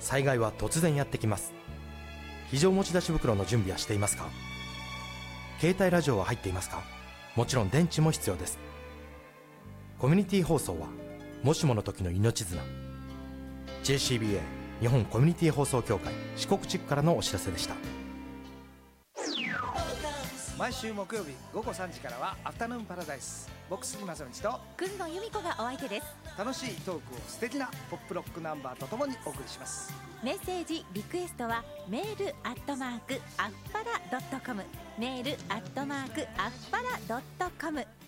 災害は突然やってきます。非常持ち出し袋の準備はしていますか？携帯ラジオは入っていますか？もちろん電池も必要です。コミュニティ放送はもしもの時の命綱。 JCBA 日本コミュニティ放送協会四国地区からのお知らせでした。 毎週木曜日午後3時からはアフタヌーンパラダイス。僕杉正道とくんの由美子がお相手です。 楽しいトークを素敵なポップロックナンバーとともにお送りします。 メッセージリクエストはメールアットマークアッパラドットコム、メールアットマークアッパラドットコム。